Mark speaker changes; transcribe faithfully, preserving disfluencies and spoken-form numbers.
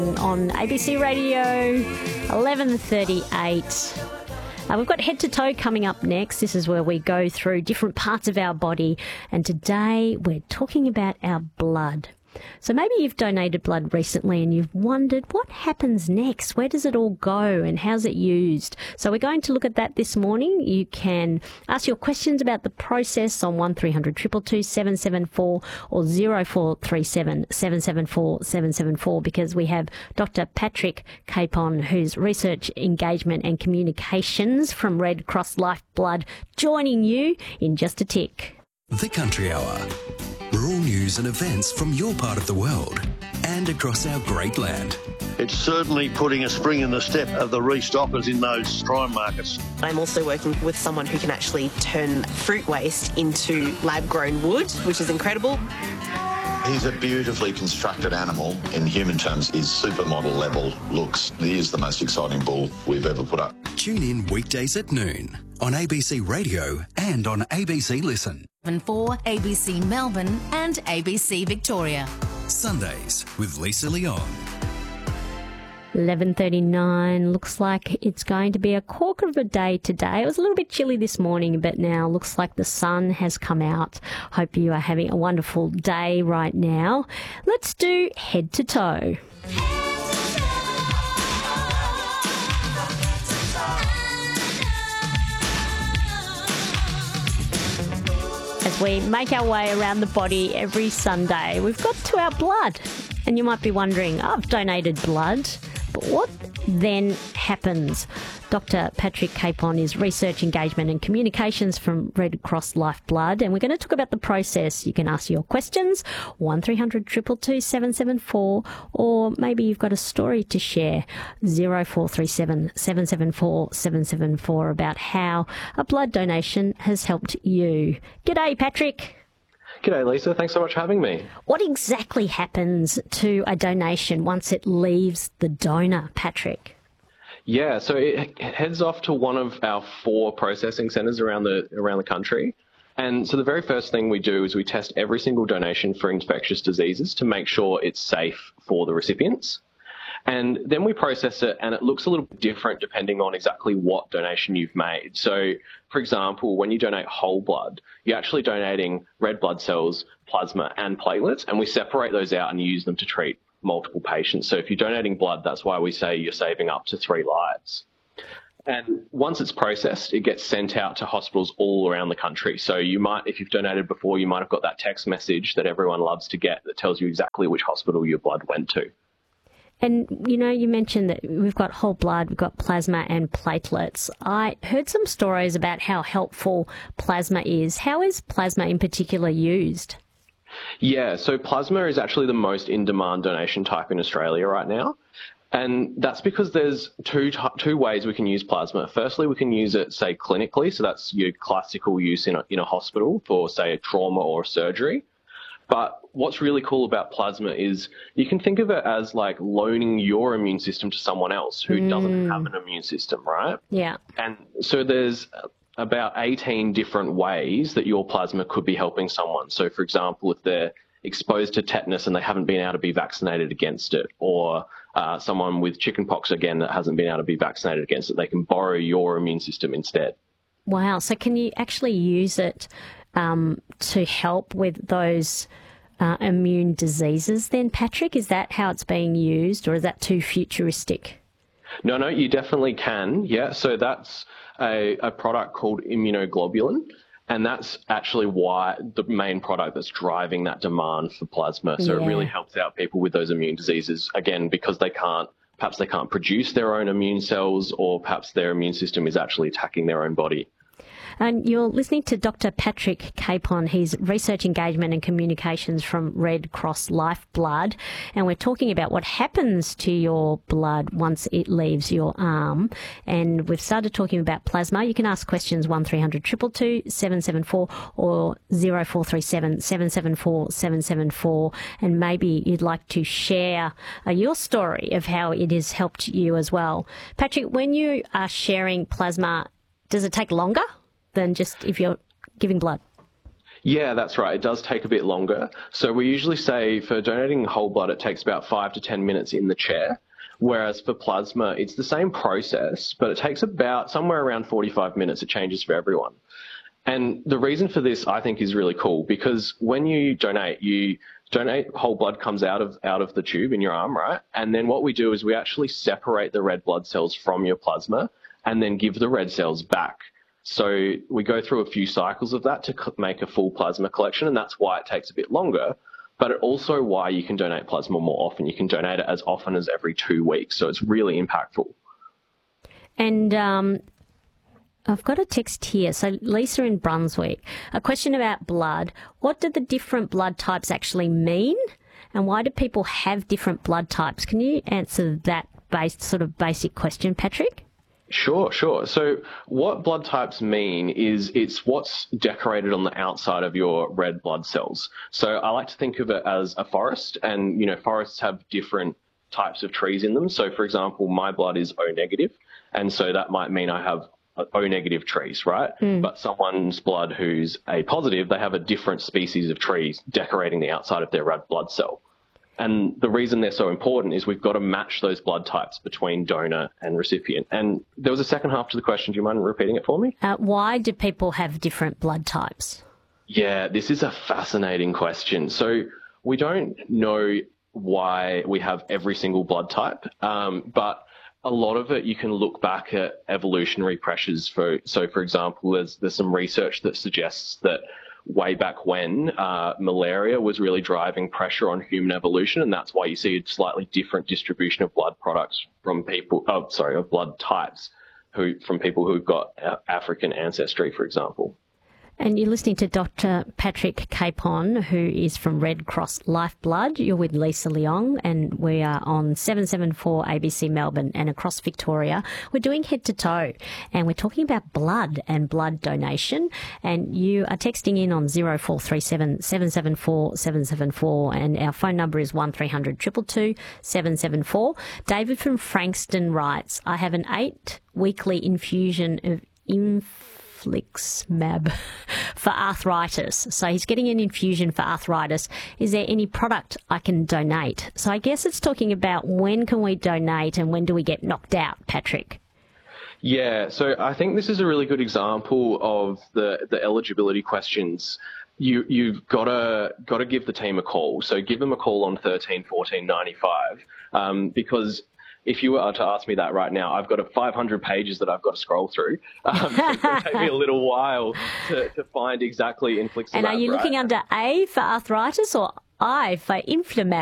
Speaker 1: On A B C Radio, eleven thirty-eight. Uh, we've got Head to Toe coming up next. This is where we go through different parts of our body. And today we're talking about our blood. So maybe you've donated blood recently and you've wondered what happens next? Where does it all go and how's it used? So we're going to look at that this morning. You can ask your questions about the process on one three hundred two two two seven seven four or zero four three seven seven seven four seven seven four because we have Doctor Patrick Capon, who's Research Engagement and Communications from Red Cross Lifeblood, joining you in just a tick.
Speaker 2: The Country Hour. Rural news and events from your part of the world and across our great land.
Speaker 3: It's certainly putting a spring in the step of the restockers in those prime markets.
Speaker 4: I'm also working with someone who can actually turn fruit waste into lab-grown wood, which is incredible.
Speaker 5: He's a beautifully constructed animal. In human terms, his supermodel level looks. He is the most exciting bull we've ever put up.
Speaker 2: Tune in weekdays at noon on A B C Radio and on A B C Listen.
Speaker 6: For A B C Melbourne and A B C Victoria.
Speaker 2: Sundays with Lisa Leon.
Speaker 1: eleven thirty-nine. Looks like it's going to be a corker of a day today. It was a little bit chilly this morning, but now looks like the sun has come out. Hope you are having a wonderful day right now. Let's do Head to Toe. As we make our way around the body every Sunday, we've got to our blood. And you might be wondering, I've donated blood, but what then happens? Doctor Patrick Capon is Research Engagement and Communications from Red Cross Lifeblood, and we're going to talk about the process. You can ask your questions, one three hundred two two two seven seven four, or maybe you've got a story to share, zero four three seven seven seven four seven seven four, about how a blood donation has helped you. G'day, Patrick.
Speaker 7: G'day, Lisa. Thanks so much for having me.
Speaker 1: What exactly happens to a donation once it leaves the donor, Patrick?
Speaker 7: Yeah, so it heads off to one of our four processing centres around the around the country. And so the very first thing we do is we test every single donation for infectious diseases to make sure it's safe for the recipients. And then we process it, and it looks a little bit different depending on exactly what donation you've made. So, for example, when you donate whole blood, you're actually donating red blood cells, plasma, and platelets, and we separate those out and use them to treat multiple patients. So if you're donating blood, that's why we say you're saving up to three lives. And once it's processed, it gets sent out to hospitals all around the country. So you might, if you've donated before, you might have got that text message that everyone loves to get that tells you exactly which hospital your blood went to.
Speaker 1: And, you know, you mentioned that we've got whole blood, we've got plasma and platelets. I heard some stories about how helpful plasma is. How is plasma in particular used?
Speaker 7: Yeah, so plasma is actually the most in-demand donation type in Australia right now. And that's because there's two two ways we can use plasma. Firstly, we can use it, say, clinically. So that's your classical use in a, in a hospital for, say, a trauma or a surgery. But what's really cool about plasma is you can think of it as like loaning your immune system to someone else who mm. doesn't have an immune system, right?
Speaker 1: Yeah.
Speaker 7: And so there's about eighteen different ways that your plasma could be helping someone. So, for example, if they're exposed to tetanus and they haven't been able to be vaccinated against it, or uh, someone with chickenpox, again, that hasn't been able to be vaccinated against it, they can borrow your immune system instead.
Speaker 1: Wow. So can you actually use it um, to help with those uh, immune diseases then, Patrick? Is that how it's being used, or is that too futuristic?
Speaker 7: No, no, you definitely can. Yeah. So that's a, a product called immunoglobulin. And that's actually why the main product that's driving that demand for plasma. So yeah. It really helps out people with those immune diseases, again, because they can't, perhaps they can't produce their own immune cells, or perhaps their immune system is actually attacking their own body.
Speaker 1: And you're listening to Doctor Patrick Capon. He's Research Engagement and Communications from Red Cross Lifeblood. And we're talking about what happens to your blood once it leaves your arm. And we've started talking about plasma. You can ask questions one three hundred two two two seven seven four or zero four three seven seven seven four seven seven four. And maybe you'd like to share uh, your story of how it has helped you as well. Patrick, when you are sharing plasma, does it take longer than just if you're giving blood?
Speaker 7: Yeah, that's right. It does take a bit longer. So we usually say for donating whole blood, it takes about five to ten minutes in the chair. Whereas for plasma, it's the same process, but it takes about somewhere around forty-five minutes. It changes for everyone. And the reason for this, I think, is really cool because when you donate, you donate whole blood comes out of out of the tube in your arm, right? And then what we do is we actually separate the red blood cells from your plasma and then give the red cells back. So we go through a few cycles of that to make a full plasma collection, and that's why it takes a bit longer. But it also why you can donate plasma more often. You can donate it as often as every two weeks. So it's really impactful.
Speaker 1: And um, I've got a text here. So Lisa in Brunswick, a question about blood. What do the different blood types actually mean? And why do people have different blood types? Can you answer that based sort of basic question, Patrick?
Speaker 7: Sure, sure. So what blood types mean is it's what's decorated on the outside of your red blood cells. So I like to think of it as a forest, and, you know, forests have different types of trees in them. So, for example, my blood is O negative, and so that might mean I have O negative trees, right? Mm. But someone's blood who's A positive, they have a different species of trees decorating the outside of their red blood cell. And the reason they're so important is we've got to match those blood types between donor and recipient. And there was a second half to the question. Do you mind repeating it for me?
Speaker 1: Uh, why do people have different blood types?
Speaker 7: Yeah, this is a fascinating question. So we don't know why we have every single blood type, um, but a lot of it you can look back at evolutionary pressures. For so, for example, there's there's some research that suggests that way back when uh, malaria was really driving pressure on human evolution, and that's why you see a slightly different distribution of blood products from people, oh, sorry, of blood types who from people who've got African ancestry, for example.
Speaker 1: And you're listening to Doctor Patrick Capon, who is from Red Cross Lifeblood. You're with Lisa Leong, and we are on seven seven four A B C Melbourne and across Victoria. We're doing Head to Toe, and we're talking about blood and blood donation. And you are texting in on zero four three seven, seven seven four, seven seven four, and our phone number is one three hundred, two two two, seven seven four. David from Frankston writes, I have an eight weekly infusion of inf Infliximab for arthritis. So he's getting an infusion for arthritis. Is there any product I can donate? So I guess it's talking about when can we donate and when do we get knocked out, Patrick?
Speaker 7: Yeah, so I think this is a really good example of the, the eligibility questions. You, you've got to got to give the team a call. So give them a call on thirteen fourteen ninety-five um, because if you were to ask me that right now, I've got a five hundred pages that I've got to scroll through. Um, so it's going to take me a little while to, to find exactly infliximab.
Speaker 1: And are you
Speaker 7: right?
Speaker 1: looking under A for arthritis or I for inflammab?